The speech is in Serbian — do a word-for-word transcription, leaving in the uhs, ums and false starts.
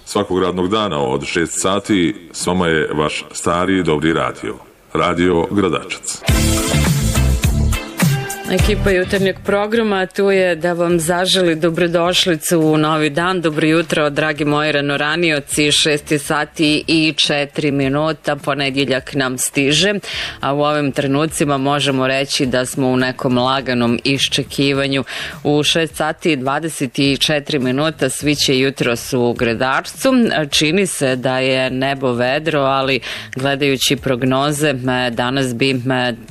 Svakog radnog dana od šest sati s vama je vaš stari dobri radio. Radio Gradačac. Ekipa jutarnjeg programa tu je da vam zaželi dobrodošlicu u novi dan. Dobro jutro, dragi moji ranoranioci, šest sati i četiri minuta, ponedjeljak nam stiže, a u ovim trenucima možemo reći da smo u nekom laganom iščekivanju. U šest sati i dvadeset četiri minuta sviće jutros u Gradačcu. Čini se da je nebo vedro, ali gledajući prognoze danas bi